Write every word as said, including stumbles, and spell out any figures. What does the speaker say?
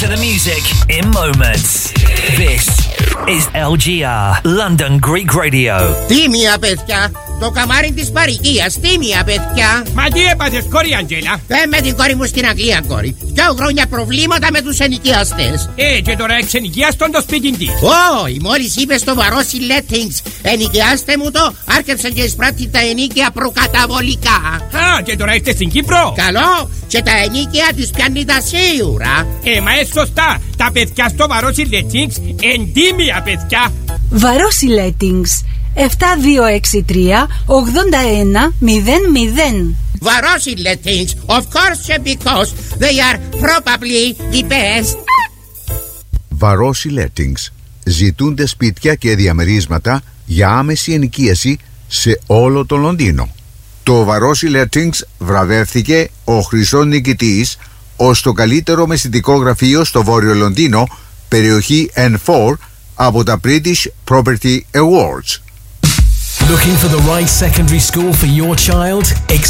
to the music in moments. This is L G R, London Greek Radio. Τίμια, παιδιά! Το καμάρι της παροικίας, τίμια, παιδιά! Μα τι έπαθες, κόρη Αντζέλα? Ε, με την κόρη μου στην Αγγλία, κόρη. Δυο χρόνια προβλήματα με τους ενοικιαστές. Ε, και τώρα εξενοικιάστον το σπίτι της. Όχι, μόλις είπε στο Βαρόσι Lettings, ενοικιάστε μου το, άρκεψαν και εισπράττει τα ενίκια προκαταβολικά. Α, και τώρα είστε στην Κύπρο. Καλό, και τα ενίκια της πιάνει τα σίγουρα. Ε, μα είναι σωστά. Τα παιδιά στο Βαρόσι Lettings εντίμια παιδιά. Βαρόσι Lettings επτά δύο έξι τρία ογδόντα ένα μηδέν μηδέν. Βαρόσι Lettings, of course, because they are probably the best. Βαρόσι Lettings. Ζητούνται σπίτια και διαμερίσματα για άμεση ενοικίαση σε όλο το Λονδίνο. Το Βαρόσι Lettings βραβεύθηκε ο χρυσός νικητής ως το καλύτερο μεσητικό γραφείο στο Βόρειο Λονδίνο, περιοχή N φορ, από τα British Property Awards. Looking for the right secondary school for your child?